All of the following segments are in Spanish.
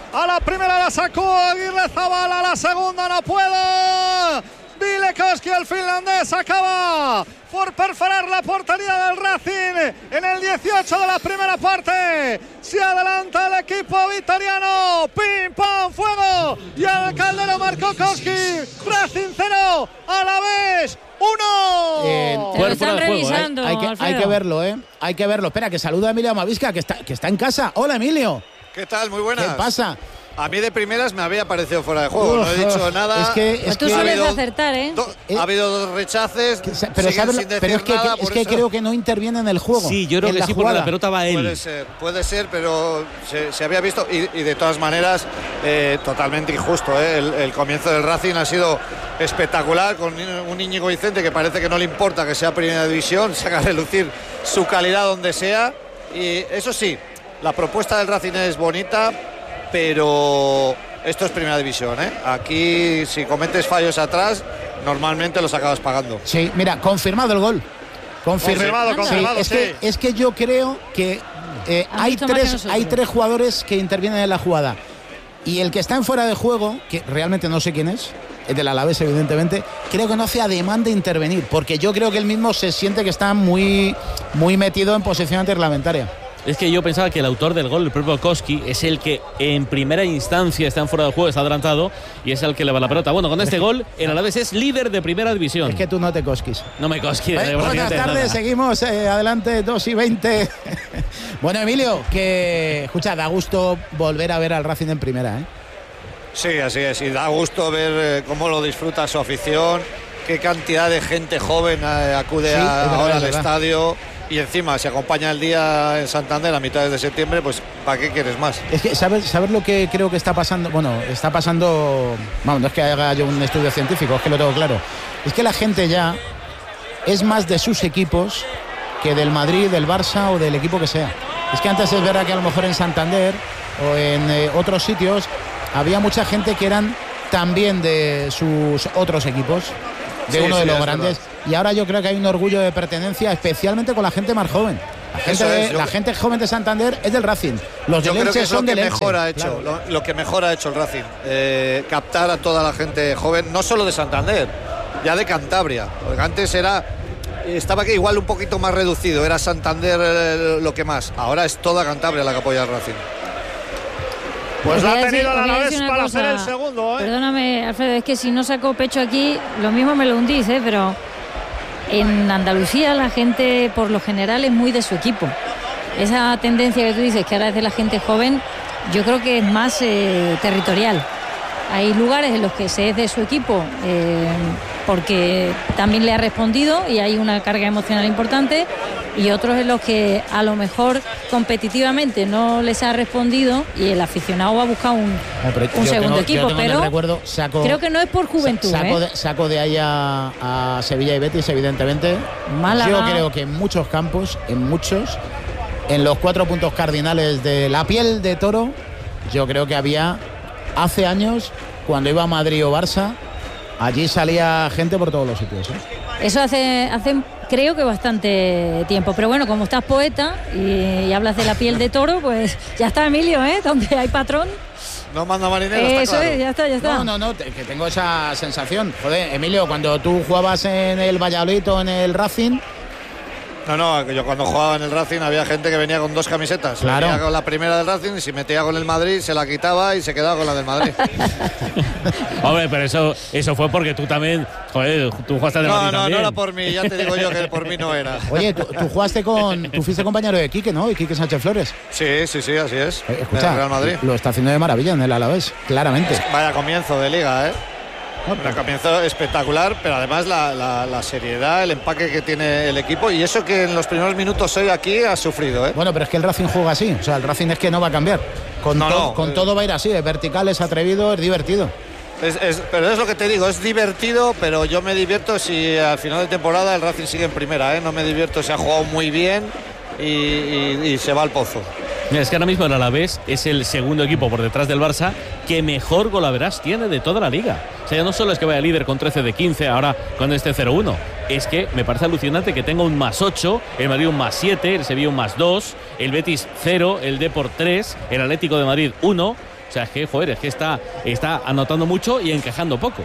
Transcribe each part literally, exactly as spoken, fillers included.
A la primera la sacó Aguirre Zabala, a la segunda no puede. Vilekoski, el finlandés, acaba por perforar la portería del Racing en el dieciocho de la primera parte. Se adelanta el equipo vitoriano. Pim, pam, fuego. Y el Caldero marcó Koski. Racing cero, a la vez uno. Eh, Te lo están revisando, hay, hay, que, hay que verlo, ¿eh? Hay que verlo. Espera, que saluda a Emilio Amavisca, que está, que está en casa. Hola, Emilio. ¿Qué tal? Muy buenas. ¿Qué pasa? A mí de primeras me había parecido fuera de juego, uf, no he dicho nada. Es que, es pues tú que sueles ha habido, acertar, ¿eh? Do, eh ha habido dos rechaces, que, pero, ¿sabes, sin decir pero es que, nada, es que creo que no interviene en el juego. Sí, yo creo que sí, porque la pelota va a él. Puede ser, puede ser, pero se, se había visto y, y de todas maneras eh, totalmente injusto. ¿eh? El, el comienzo del Racing ha sido espectacular, con un Íñigo Vicente que parece que no le importa que sea primera división, saca a relucir su calidad donde sea. Y eso sí, la propuesta del Racing es bonita, pero esto es primera división, ¿eh? Aquí si cometes fallos atrás, normalmente los acabas pagando. Sí, mira, confirmado el gol. Confirmado, confirmado, sí, es, sí. que, es que yo creo que eh, hay, tres, hay tres jugadores que intervienen en la jugada. Y el que está en fuera de juego, que realmente no sé quién es, el del Alavés evidentemente, creo que no hace ademán de intervenir, porque yo creo que él mismo se siente que está muy, muy metido en posición antirreglamentaria. Es que yo pensaba que el autor del gol, el propio Koski, es el que en primera instancia está en fuera de juego, está adelantado y es el que le va la pelota. Bueno, con este gol, el Alavés es líder de primera división. Es que tú no te cosquis. No me cosquis. Eh, buenas tardes, nada. Seguimos eh, adelante, dos y veinte. Bueno, Emilio, que escucha, da gusto volver a ver al Racing en primera, ¿eh? Sí, así es, y da gusto ver eh, cómo lo disfruta su afición, qué cantidad de gente joven eh, acude sí, a, verdad, ahora al verdad. estadio. Y encima, si acompaña el día en Santander a mitades de septiembre, pues ¿para qué quieres más? Es que, ¿sabes, ¿sabes lo que creo que está pasando? Bueno, está pasando... Vamos, no es que haga yo un estudio científico, es que lo tengo claro. Es que la gente ya es más de sus equipos que del Madrid, del Barça o del equipo que sea. Es que antes es verdad que a lo mejor en Santander o en eh, otros sitios había mucha gente que eran también de sus otros equipos, de sí, uno sí, de los es grandes. Verdad. Y ahora yo creo que hay un orgullo de pertenencia, especialmente con la gente más joven. La gente, es, de, yo... la gente joven de Santander es del Racing. Los yo del creo Elche que es son lo que del mejor Elche. ha hecho, Claro. lo, lo que mejor ha hecho el Racing. Eh, captar a toda la gente joven, no solo de Santander, ya de Cantabria. Porque antes era... Estaba que igual un poquito más reducido, era Santander eh, lo que más. Ahora es toda Cantabria la que apoya al Racing. Pues la ha tenido a a la vez para cosa, hacer el segundo, ¿eh? Perdóname, Alfredo, es que si no saco pecho aquí, lo mismo me lo hundís, ¿eh? Pero en Andalucía la gente por lo general es muy de su equipo. Esa tendencia que tú dices que ahora es de la gente joven, yo creo que es más eh, territorial. Hay lugares en los que se es de su equipo eh, porque también le ha respondido y hay una carga emocional importante, y otros en los que a lo mejor competitivamente no les ha respondido y el aficionado va a buscar un, No, pero un yo segundo tengo- equipo, yo tengo en el pero recuerdo, saco- creo que no es por juventud. Saco, ¿eh? de, saco de ahí a, a Sevilla y Betis, evidentemente. Málaga. Yo creo que en muchos campos, en muchos, en los cuatro puntos cardinales de la piel de toro, yo creo que había hace años, cuando iba a Madrid o Barça, allí salía gente por todos los sitios, ¿eh? Eso hace, hace creo que bastante tiempo, pero bueno, como estás poeta y, y hablas de la piel de toro, pues ya está, Emilio, ¿eh? Donde hay patrón. No manda marinero, Eso está claro. es, ya está, ya está. No, no, no, te- que tengo esa sensación. Joder, Emilio, cuando tú jugabas en el Valladolid o en el Racing, No, no, yo cuando jugaba en el Racing había gente que venía con dos camisetas. Claro. Venía con la primera del Racing y si metía con el Madrid se la quitaba y se quedaba con la del Madrid. Hombre, pero eso, eso fue porque tú también, joder, tú jugaste de No, Madrid no, también. no era por mí, ya te digo yo que por mí no era. oye, tú, tú jugaste con, tú fuiste compañero de Quique, ¿no? De Quique Sánchez Flores. Sí, sí, sí, así es. Eh, En el Escucha, Real Madrid. lo está haciendo de maravilla en el Alavés, claramente. Vaya comienzo de liga, ¿eh? Un comienzo espectacular, pero además la, la, la seriedad, el empaque que tiene el equipo, y eso que en los primeros minutos hoy aquí ha sufrido, ¿eh? Bueno, pero es que el Racing juega así, o sea, el Racing es que no va a cambiar. Con, No, to- no, con eh. todo va a ir así, es vertical, es atrevido, es divertido. Es, es, pero es lo que te digo, es divertido, pero yo me divierto si al final de temporada el Racing sigue en primera, ¿eh? No me divierto si ha jugado muy bien y, y, y se va al pozo. Mira, es que ahora mismo el Alavés es el segundo equipo por detrás del Barça que mejor golaveras tiene de toda la liga. O sea, ya no solo es que vaya líder con trece de quince, ahora con este cero uno. Es que me parece alucinante que tenga un más ocho, el Madrid un más siete, el Sevilla un más dos, el Betis cero, el Depor tres, el Atlético de Madrid uno. O sea, es que, joder, es que está, está anotando mucho y encajando poco.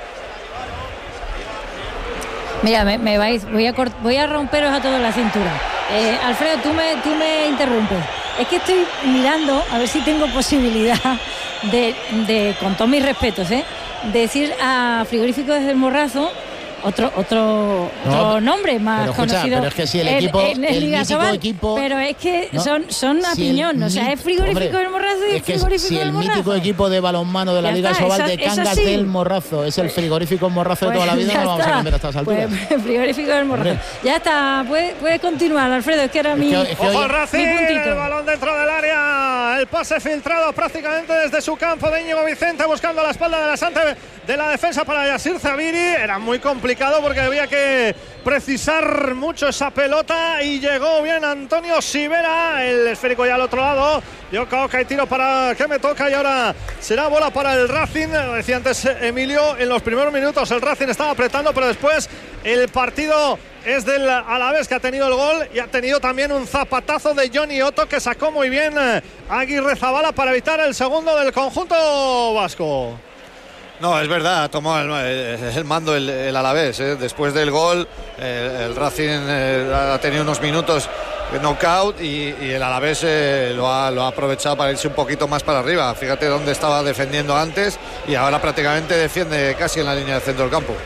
Mira, me, me vais, voy a, voy a romperos a todos la cintura. Eh, Alfredo, tú me, tú me interrumpes. Es que estoy mirando a ver si tengo posibilidad de, de con todos mis respetos, ¿eh? de decir a Frigoríficos del Morrazo otro otro, no, otro nombre más pero escucha, conocido. Pero es que si el equipo, en, en el Liga mítico Sobal, equipo, pero es que no, son son a si piñón, o sea, es Frigorífico hombre, del Morrazo y es que Frigorífico si del el Morrazo. mítico equipo de balonmano de la ya Liga está, Sobal eso, de Cangas sí. del Morrazo es el Frigorífico Morrazo pues de toda la vida, no lo vamos está. a cambiar a estas alturas. Pues, Frigorífico del Morrazo. Hombre. Ya está, puedes puede continuar, Alfredo, es que era es mi, que, es que Ojo, el Racing, el balón dentro del área, el pase filtrado prácticamente desde su campo de Íñigo Vicente, buscando la espalda de la Sante de la defensa para Yasir Zabiri. Era muy complicado porque había que precisar mucho esa pelota y llegó bien Antonio Sivera, el esférico ya al otro lado. Yo creo que hay tiro para que me toca y ahora será bola para el Racing. Decía antes Emilio, en los primeros minutos el Racing estaba apretando, pero después el partido es del Alavés, que ha tenido el gol y ha tenido también un zapatazo de Johnny Otto que sacó muy bien Aguirre Zabala para evitar el segundo del conjunto vasco. No, es verdad, tomó el, el mando el, el Alavés, ¿eh? Después del gol el, el Racing eh, ha tenido unos minutos de knockout y, y el Alavés eh, lo, ha, lo ha aprovechado para irse un poquito más para arriba. Fíjate dónde estaba defendiendo antes y ahora prácticamente defiende casi en la línea del centro del campo.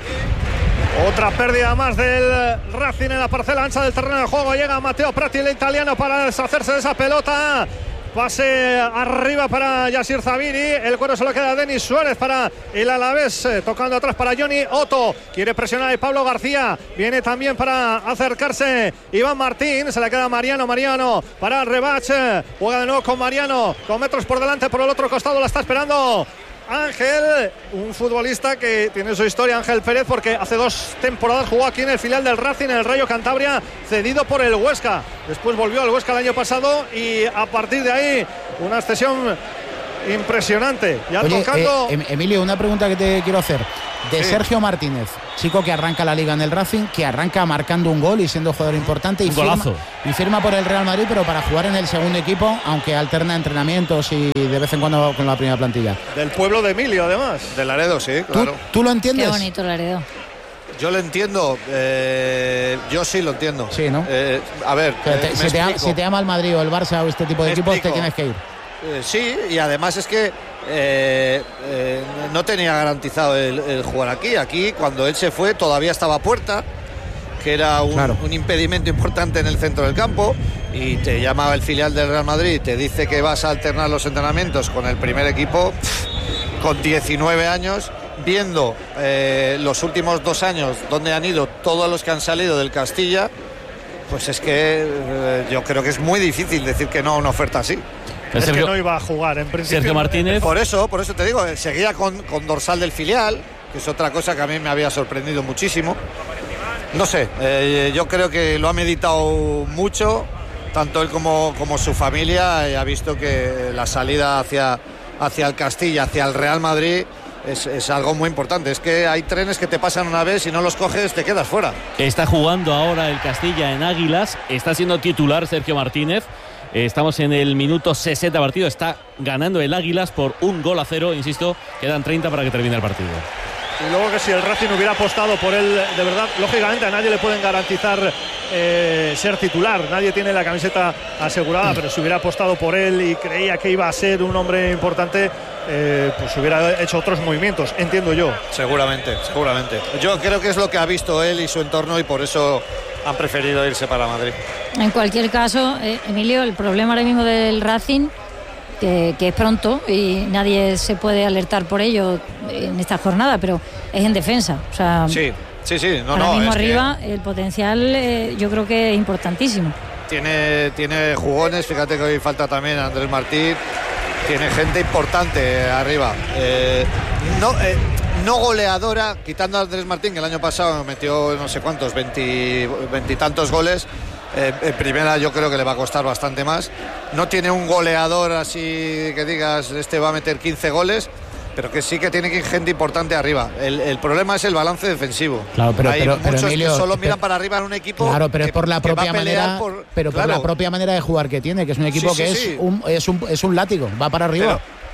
Otra pérdida más del Racing en la parcela ancha del terreno de juego. Llega Matteo Prati, el italiano, para deshacerse de esa pelota. Pase arriba para Yasir Zabiri. El cuero se lo queda a Denis Suárez para el Alavés. Eh, tocando atrás para Johnny Otto. Quiere presionar a Pablo García. Viene también para acercarse Iván Martín. Se le queda Mariano. Mariano para Rebach. Juega de nuevo con Mariano. Con metros por delante. Por el otro costado la está esperando Ángel, un futbolista que tiene su historia, Ángel Pérez, porque hace dos temporadas jugó aquí en el filial del Racing, en el Rayo Cantabria, cedido por el Huesca. Después volvió al Huesca el año pasado y a partir de ahí una cesión impresionante. Ya Oye, tocando. Eh, Emilio, una pregunta que te quiero hacer. De sí. Sergio Martínez, chico que arranca la liga en el Racing, que arranca marcando un gol y siendo jugador importante y un firma, golazo. y firma por el Real Madrid, pero para jugar en el segundo equipo, aunque alterna entrenamientos y de vez en cuando con la primera plantilla. Del pueblo de Emilio, además. De Laredo, sí, claro. ¿Tú, ¿tú lo entiendes? Qué bonito Laredo. Yo lo entiendo, eh, yo sí lo entiendo. Sí, ¿no? Eh, a ver, O sea, te, eh, si, te ama, si te ama el Madrid o el Barça o este tipo de Me equipos, explico. te tienes que ir. Eh, sí, y además es que eh, eh, no tenía garantizado el, el jugar aquí. Aquí, cuando él se fue, todavía estaba Puerta, que era un, Claro. un impedimento importante en el centro del campo, y te llama el filial del Real Madrid, te dice que vas a alternar los entrenamientos con el primer equipo, pff, con diecinueve años, viendo eh, los últimos dos años donde han ido todos los que han salido del Castilla. Pues es que eh, yo creo que es muy difícil decir que no a una oferta así. Es Sergio, que no iba a jugar en principio. Sergio Martínez. Por eso, por eso te digo, eh, seguía con, con dorsal del filial, que es otra cosa que a mí me había sorprendido muchísimo. No sé, eh, yo creo que lo ha meditado mucho, tanto él como, como su familia, y ha visto que la salida hacia, hacia el Castilla, hacia el Real Madrid, es, es algo muy importante. Es que hay trenes que te pasan una vez y no los coges, te quedas fuera. Está jugando ahora el Castilla en Águilas. Está siendo titular Sergio Martínez. Estamos en el minuto sesenta partido. Está ganando el Águilas por un gol a cero. Insisto, quedan treinta para que termine el partido. Y luego que si el Racing hubiera apostado por él, de verdad, lógicamente a nadie le pueden garantizar eh, ser titular. Nadie tiene la camiseta asegurada, pero si hubiera apostado por él y creía que iba a ser un hombre importante, eh, pues hubiera hecho otros movimientos, entiendo yo. Seguramente, seguramente. Yo creo que es lo que ha visto él y su entorno, y por eso han preferido irse para Madrid. En cualquier caso, eh, Emilio, el problema ahora mismo del Racing, que, que es pronto y nadie se puede alertar por ello en esta jornada, pero es en defensa. O sea, Sí, sí, sí. No, ahora no, mismo es que arriba el potencial eh, yo creo que es importantísimo. Tiene, tiene jugones, fíjate que hoy falta también Andrés Martín. Tiene gente importante arriba. Eh, no, eh, no goleadora, quitando a Andrés Martín, que el año pasado metió no sé cuántos, veintitantos goles. Eh, en primera yo creo que le va a costar bastante más. No tiene un goleador así que digas, este va a meter quince goles, pero que sí que tiene gente importante arriba. El, el problema es el balance defensivo. Claro, pero, Hay pero, muchos pero, Emilio, que solo miran pero, para arriba en un equipo. Claro, pero que, es por la que va propia a pelear manera, por, pero claro. por la propia manera de jugar que tiene, que es un equipo Sí, sí, que sí. es un, es un es un látigo, va para arriba. Pero,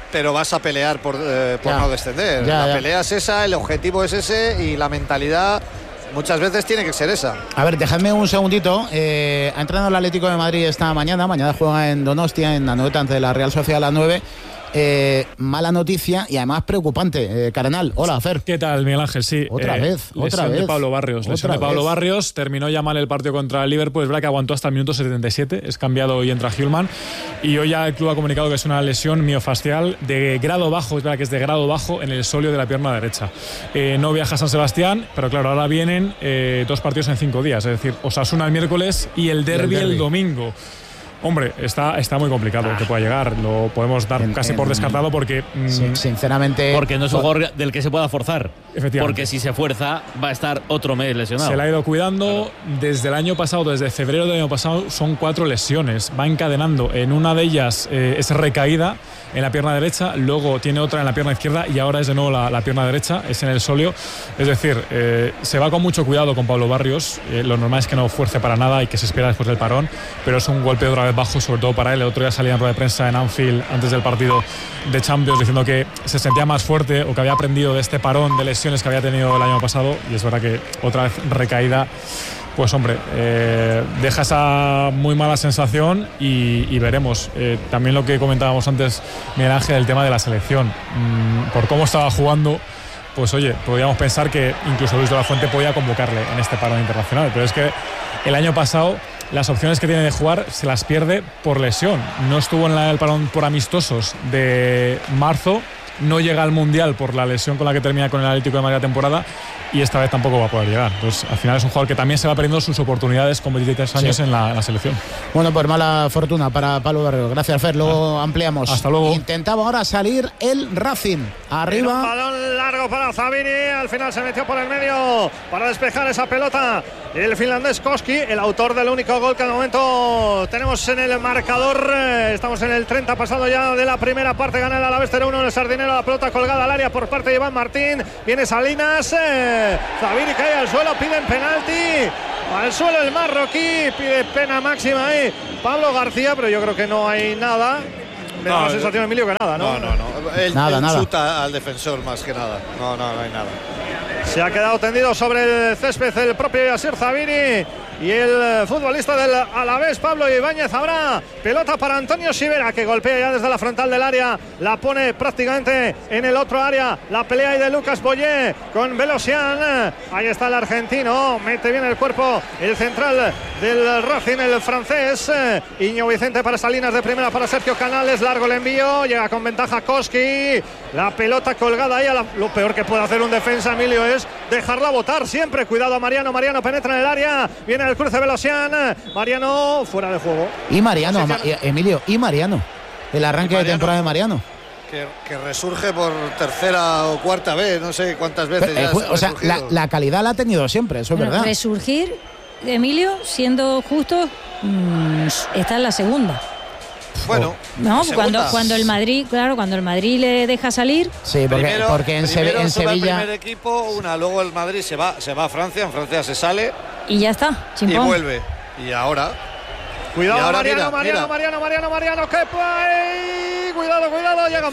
pero vas a pelear por, eh, por ya. no descender. Ya, la ya. pelea es esa, el objetivo es ese y la mentalidad muchas veces tiene que ser esa. A ver, dejadme un segundito. Eh, ha entrenado el Atlético de Madrid esta mañana. Mañana juega en Donostia, en Anoeta, ante la Real Sociedad a las nueve. Eh, mala noticia y además preocupante. Eh, Cardenal, hola, Fer. ¿Qué tal, Miguel Ángel? Sí. Otra eh, vez, otra lesión vez. de Pablo Barrios. Otra Lesión de Pablo vez. Barrios. Terminó ya mal el partido contra el Liverpool. Es verdad que aguantó hasta el minuto setenta y siete. Es cambiado y entra Hjulman. Y hoy ya el club ha comunicado que es una lesión miofascial de grado bajo. Es verdad que es de grado bajo en el sóleo de la pierna derecha. Eh, no viaja a San Sebastián, pero claro, ahora vienen eh, dos partidos en cinco días. Es decir, Osasuna el miércoles y el derbi el, derbi. el domingo. Hombre, está, está muy complicado que pueda llegar. Lo podemos dar En- casi en- por descartado porque mm, Sí, sinceramente. Porque no es un jugador del que se pueda forzar. Efectivamente. Porque si se fuerza, va a estar otro mes lesionado. se la ha ido cuidando desde el año pasado, desde febrero del año pasado, son cuatro lesiones. Va encadenando. En una de ellas eh, es recaída en la pierna derecha, luego tiene otra en la pierna izquierda y ahora es de nuevo la, la pierna derecha, es en el sóleo. Es decir, eh, se va con mucho cuidado con Pablo Barrios. Eh, lo normal es que no fuerce para nada y que se espera después del parón, pero es un golpe otra vez bajo, sobre todo para él. El otro día salía en rueda de prensa en Anfield antes del partido de Champions diciendo que se sentía más fuerte o que había aprendido de este parón de lesiones que había tenido el año pasado, y es verdad que otra vez recaída. Pues hombre, eh, deja esa muy mala sensación y, y veremos. Eh, también lo que comentábamos antes, Miguel Ángel, el tema de la selección. Mm, por cómo estaba jugando, pues oye, podríamos pensar que incluso Luis de la Fuente podía convocarle en este parón internacional. Pero es que el año pasado las opciones que tiene de jugar se las pierde por lesión. No estuvo en la, el parón por amistosos de marzo, no llega al Mundial por la lesión con la que termina con el Atlético de Madrid la temporada, y esta vez tampoco va a poder llegar. Entonces, al final es un jugador que también se va perdiendo sus oportunidades con veintitrés años Sí. en, la, en la selección. Bueno, pues mala fortuna para Pablo Barrios. Gracias, Fer. Luego ampliamos. Hasta luego. Intentaba ahora salir el Racing. Un Arriba. balón largo para Zabini, al final se metió por el medio para despejar esa pelota el finlandés Koski, el autor del único gol que de momento tenemos en el marcador. Estamos en el treinta pasado ya de la primera parte. Gana el Alavés cero uno en el Sardinero. La pelota colgada al área por parte de Iván Martín. Viene Salinas, eh, Zabini cae al suelo, piden penalti. Al suelo el marroquí, pide pena máxima ahí Pablo García, pero yo creo que no hay nada. Me da No, la sensación, Emilio, que nada, ¿no? No, no, no. Él, Nada, él nada. chuta al defensor más que nada. No, no, no hay nada. Se ha quedado tendido sobre el césped el propio Yasir Zabini y el futbolista del Alavés, Pablo Ibáñez. Habrá pelota para Antonio Sivera, que golpea ya desde la frontal del área, la pone prácticamente en el otro área. La pelea ahí de Lucas Boyé con Velosian. Ahí está el argentino, mete bien el cuerpo el central del Racing, el francés. Iñigo Vicente para Salinas, de primera para Sergio Canales. Largo el envío, llega con ventaja Koski. La pelota colgada ahí. A la... Lo peor que puede hacer un defensa, Emilio, es dejarla botar siempre. Cuidado a Mariano. Mariano penetra en el área. Viene el cruce Velosian. Mariano fuera de juego. Y Mariano, Ma- Emilio, y Mariano. El arranque Y Mariano. de temporada de Mariano. Que, que resurge por tercera o cuarta vez, no sé cuántas veces. Eh, ya fue- ha o sea, la, resurgido. la calidad la ha tenido siempre, eso es Bueno, verdad. resurgir, Emilio, siendo justo, mm, está en la segunda. Bueno, No, segunda. cuando, cuando el Madrid, claro, cuando el Madrid le deja salir, Sí, porque, Primero- porque en, Seve- primero en sube el Sevilla. primer equipo, una, luego el Madrid se va, se va a Francia, en Francia se sale y ya está, y chimpón. vuelve. Y ahora, Cuidado, Y ahora Mariano, mira, Mariano, mira. Mariano, Mariano, Mariano, que puede. Cuidado, cuidado, llega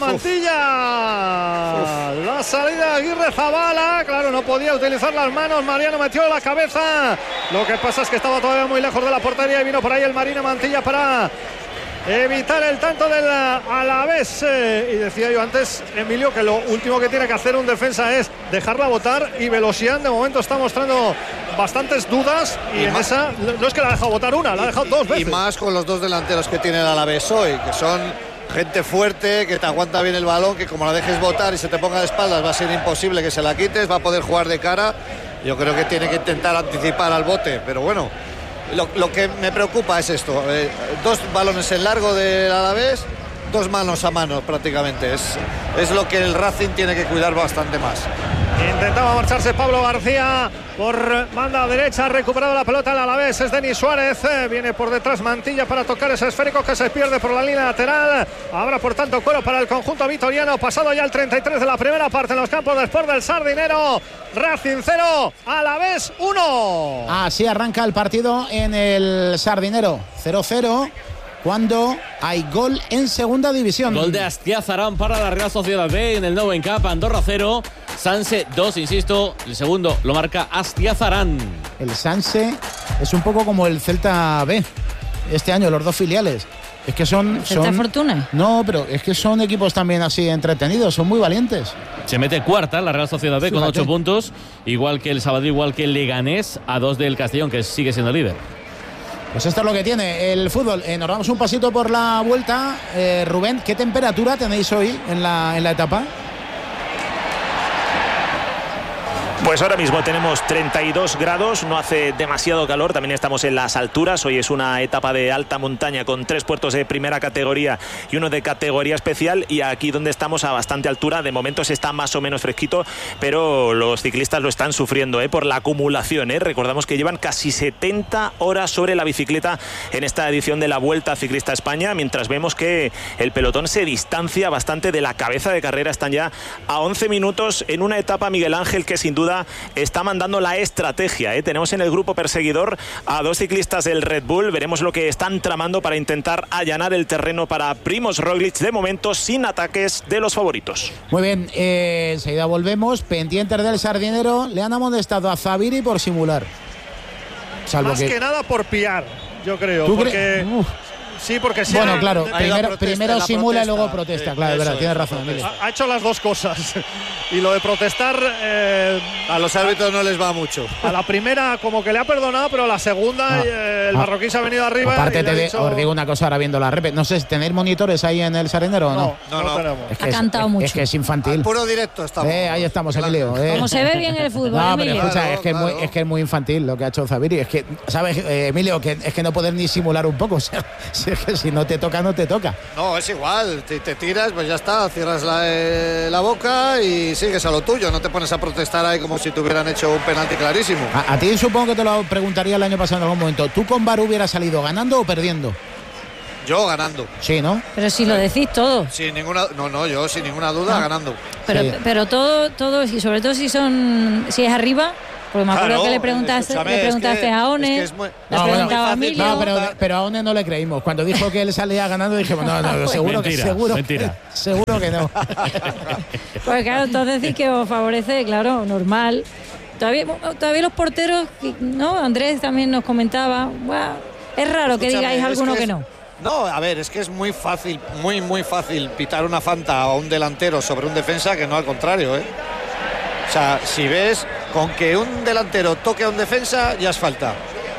Mantilla. La salida de Aguirre Zabala, claro, no podía utilizar las manos. Mariano metió la cabeza. Lo que pasa es que estaba todavía muy lejos de la portería y vino por ahí el Marino Mantilla para evitar el tanto del Alavés. Eh, y decía yo antes, Emilio, que lo último que tiene que hacer un defensa es dejarla botar, y Velosian de momento está mostrando bastantes dudas y, Y en más- esa no es que la ha dejado botar una, la ha dejado dos y veces. más con los dos delanteros que tiene el Alavés hoy, que son gente fuerte, que te aguanta bien el balón, que como la dejes botar y se te ponga de espaldas va a ser imposible que se la quites, va a poder jugar de cara. Yo creo que tiene que intentar anticipar al bote, pero bueno, lo, lo que me preocupa es esto, eh, dos balones en largo del Alavés, dos manos a mano prácticamente, es, es lo que el Racing tiene que cuidar bastante más. Intentaba marcharse Pablo García por banda derecha, ha recuperado la pelota el Alavés, es Denis Suárez, eh, viene por detrás Mantilla para tocar ese esférico que se pierde por la línea lateral. Habrá por tanto cuero para el conjunto vitoriano, pasado ya el treinta y tres de la primera parte en los campos de Sport del Sardinero. Racing cero, Alavés uno. Así arranca el partido en el Sardinero. cero cero. cuando hay gol en segunda división. Gol de Astiazarán para la Real Sociedad B en el Noven Cup. Andorra cero, Sanse dos, insisto. El segundo lo marca Astiazarán. El Sanse es un poco como el Celta B este año, los dos filiales. Es que son... ¿Celta son Fortuna? No, pero es que son equipos también así entretenidos, son muy valientes. Se mete cuarta la Real Sociedad B. Fíjate. Con ocho puntos, igual que el Sabadell, igual que el Leganés, a dos del Castellón, que sigue siendo líder. Pues esto es lo que tiene el fútbol. Eh, nos damos un pasito por la vuelta. Eh, Rubén, ¿qué temperatura tenéis hoy en la, en la etapa? Pues ahora mismo tenemos treinta y dos grados, no hace demasiado calor, también estamos en las alturas. Hoy es una etapa de alta montaña con tres puertos de primera categoría y uno de categoría especial, y aquí donde estamos a bastante altura, de momento se está más o menos fresquito, pero los ciclistas lo están sufriendo ¿eh? por la acumulación. ¿eh? Recordamos que llevan casi setenta horas sobre la bicicleta en esta edición de la Vuelta Ciclista a España, mientras vemos que el pelotón se distancia bastante de la cabeza de carrera. Están ya a once minutos en una etapa, Miguel Ángel, que sin duda está mandando la estrategia. ¿eh? Tenemos en el grupo perseguidor a dos ciclistas del Red Bull. Veremos lo que están tramando para intentar allanar el terreno para Primož Roglič, de momento sin ataques de los favoritos. Muy bien, eh, enseguida volvemos. Pendientes del Sardinero, le han amonestado a Zaviri por simular. Salvo Más que... que nada por pillar, yo creo. ¿Tú porque... crees? Sí, porque sí. Bueno, ha, claro, primero, protesta, primero simula protesta. y luego protesta, Sí, claro, es verdad, es, tienes razón. Ha, ha hecho las dos cosas. Y lo de protestar... Eh, a los árbitros no les va mucho. A la primera como que le ha perdonado, pero a la segunda ah, eh, el marroquí se ha venido arriba. Aparte, y te le de, dicho... os digo una cosa ahora viendo la rep. No sé, ¿tenéis monitores ahí en el Sardinero o no? No, no, no, no tenemos. Es que ha es, cantado es, mucho. Es que es infantil. Al puro directo estamos. Eh, ahí estamos, Emilio. Eh. Como se ve bien el fútbol, No, Emilio. pero escucha, Claro, es, que claro. es, muy, es que es muy infantil lo que ha hecho Zaviri. Es que, ¿sabes, eh, Emilio? Que es que no poder ni simular un poco. O sea, si es que si no te toca, no te toca. No, es igual. Te, te tiras, pues ya está. Cierras la, eh, la boca y sigues a lo tuyo. No te pones a protestar ahí como si te hubieran hecho un penalti clarísimo. A, a ti supongo que te lo preguntaría el año pasado en algún momento. ¿Tú con V A R hubieras salido ganando o perdiendo? Yo ganando. Sí, ¿no? Pero si lo decís todo. Sin ninguna, no, no, yo sin ninguna duda No. ganando. Pero, Sí. pero todo, todo, y sobre todo si son, si es arriba, porque me acuerdo Claro, que le preguntaste, escúchame, le es preguntaste que- a es One, que es muy- le No, bueno, preguntaba a muy fácil. Emilio. No, pero, pero a One no le creímos. Cuando dijo que él salía ganando, dijimos, no, no, seguro Mentira, que seguro, mentira. seguro que no. Pues claro, entonces decís que os favorece, claro, normal. Todavía, todavía los porteros, ¿no? Andrés también nos comentaba, "Buah, es raro que Escúchame, digáis es alguno que que, es- no. No, a ver, es que es muy fácil, muy, muy fácil pitar una falta a un delantero sobre un defensa que no al contrario, ¿eh? O sea, si ves, con que un delantero toque a un defensa, ya es falta.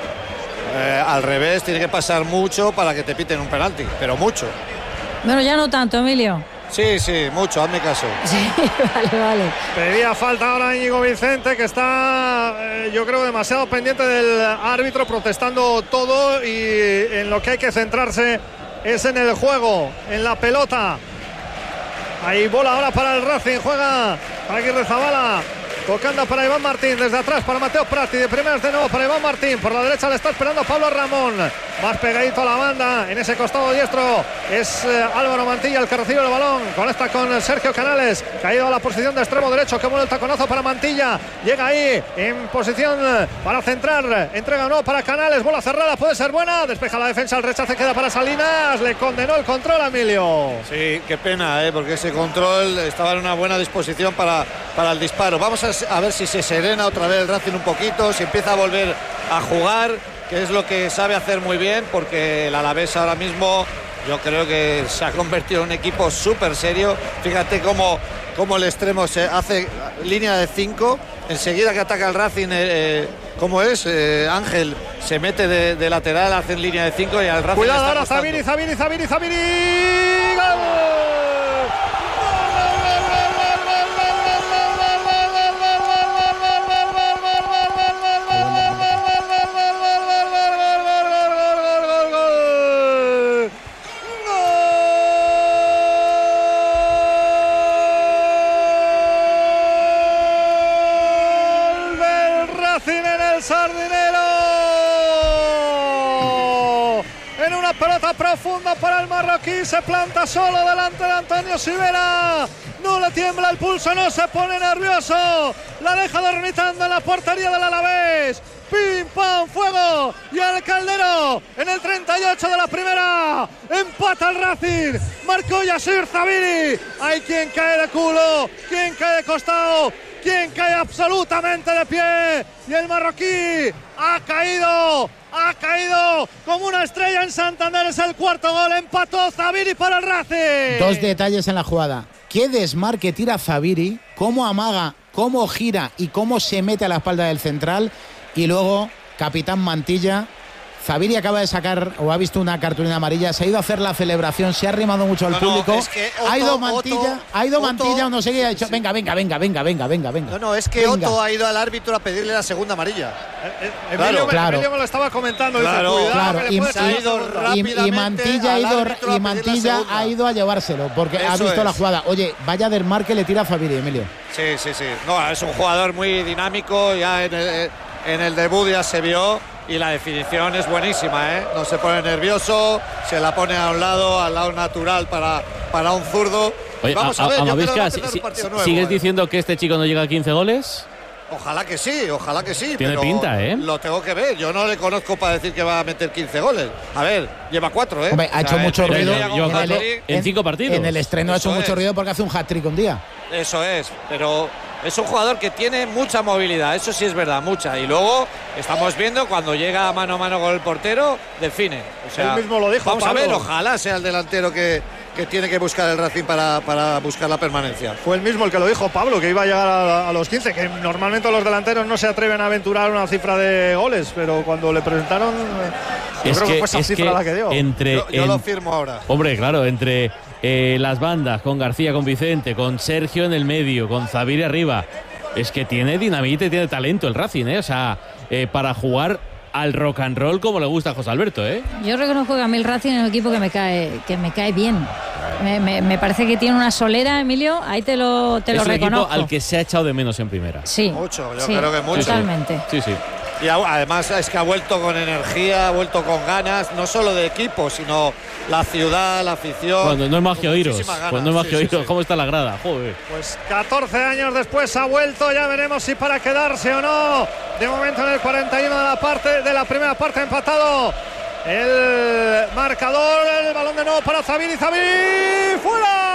Eh, al revés, tiene que pasar mucho para que te piten un penalti, pero mucho. Bueno, ya no tanto, Emilio. Sí, sí, mucho, hazme caso. Sí, vale, vale. Pedía falta ahora Íñigo Vicente, que está, eh, yo creo, demasiado pendiente del árbitro, protestando todo, y en lo que hay que centrarse es en el juego, en la pelota. Ahí bola ahora para el Racing, juega Aguirre Zabala, tocando para Iván Martín, desde atrás para Mateo Prati, de primeras de nuevo para Iván Martín, por la derecha le está esperando Pablo Ramón, más pegadito a la banda, en ese costado diestro es eh, Álvaro Mantilla el que recibe el balón, conecta con Sergio Canales, caído a la posición de extremo derecho, que bueno el taconazo para Mantilla, llega ahí en posición eh, para centrar, entrega o no para Canales, bola cerrada, puede ser buena, despeja la defensa, el rechace queda para Salinas, le condenó el control a Emilio. Sí, qué pena, ¿eh? Porque ese control estaba en una buena disposición para, para el disparo. Vamos a, a ver si se serena otra vez el Racing un poquito, si empieza a volver a jugar, que es lo que sabe hacer muy bien, porque el Alavés ahora mismo yo creo que se ha convertido en un equipo súper serio. Fíjate cómo, cómo el extremo se hace línea de cinco, enseguida que ataca el Racing, eh, ¿cómo es? Eh, Ángel se mete de, de lateral, hace en línea de cinco y al Racing Cuidado le está ahora, costando. Zaviri, Zaviri, Zaviri, Zaviri. ¡Gol! Sardinero en una pelota profunda para el marroquí, se planta solo delante de Antonio Sivera, no le tiembla el pulso, no se pone nervioso, la deja dormitando en la portería del Alavés. Pim, pam, fuego, y el Caldero en el treinta y ocho de la primera, empata el Racing, marcó Yasir Zabiri. Hay quien cae de culo, quien cae de costado, quien cae absolutamente de pie, y el marroquí ha caído, ha caído como una estrella en Santander. Es el cuarto gol, empató Zabiri para el Racing. Dos detalles en la jugada: qué desmarque tira Zabiri, cómo amaga, cómo gira y cómo se mete a la espalda del central. Y luego, capitán Mantilla, Zabiri acaba de sacar, o ha visto una cartulina amarilla, se ha ido a hacer la celebración, se ha arrimado mucho al no, público, no, es que Otto, ha ido Mantilla, Otto, ha ido Otto, Mantilla o no sé qué, ha sí, dicho, sí. venga, venga, venga, venga, venga, venga, venga. No, no, es que venga. Otto ha ido al árbitro a pedirle la segunda amarilla. Eh, eh, Claro, Emilio, claro. Emilio me lo estaba comentando, Claro, dice, cuidado, Claro, que le y, puede se ha salir ido la segunda. y- y, rápidamente Mantilla, ha al ido, árbitro a y pedir la Mantilla segunda. ha ido a llevárselo, porque ha Eso visto es. la jugada. Oye, vaya desmarque le tira a Zabiri, Emilio. Sí, sí, sí. No, es un jugador muy dinámico, ya en el, en el debut ya se vio, y la definición es buenísima, ¿eh? No se pone nervioso, se la pone a un lado, al lado natural para, para un zurdo. Oye, Vamos a, a ver, a, yo creo que va a Amavisca, empezar si- un partido si- nuevo, ¿sigues ¿eh? diciendo que este chico no llega a quince goles? Ojalá que sí, ojalá que sí. Tiene pero pinta, ¿eh? Lo tengo que ver. Yo no le conozco para decir que va a meter quince goles. A ver, lleva cuatro, ¿eh? Hombre, ha O hecho sea, mucho el primer ruido. día con Lleva cuatro hat-trick, en cinco partidos. En el estreno ha hecho Eso mucho es. ruido porque hace un hat-trick un día. Eso es, pero es un jugador que tiene mucha movilidad, eso sí es verdad, mucha. Y luego estamos viendo cuando llega mano a mano con el portero, define. O sea, Él mismo lo dijo, vamos Pablo. a ver, ojalá sea el delantero que, que tiene que buscar el Racing para, para buscar la permanencia. Fue el mismo el que lo dijo, Pablo, que iba a llegar a, a los quince, que normalmente los delanteros no se atreven a aventurar una cifra de goles, pero cuando le presentaron, eh, yo Es creo que, que, fue esa es cifra que la que dio. entre Yo, yo en- lo firmo ahora. Hombre, claro, entre eh, las bandas, con García, con Vicente, con Sergio en el medio, con Zabiri arriba, es que tiene dinamita y tiene talento el Racing, ¿eh? O sea, eh, para jugar al rock and roll como le gusta a José Alberto, ¿eh? Yo reconozco que a mí el Racing es un equipo que me cae, que me cae bien. Me, me- me parece que tiene una solera, Emilio, ahí te lo, te es lo un reconozco. equipo al que se ha echado de menos en primera. Sí, Mucho, yo sí, creo que mucho. totalmente. Sí, sí. Y a- además es que ha vuelto con energía, ha vuelto con ganas, no solo de equipo, sino la ciudad, la afición. Cuando no es más con que oíros. muchísimas ganas. Cuando no es más Sí, que sí, oíros. sí. ¿Cómo está la grada? Joder. Pues catorce años después ha vuelto, ya veremos si para quedarse o no. De momento en el cuarenta y uno de la parte de la primera parte empatado el marcador, el balón de nuevo para Zabiri, Zabiri, fuera.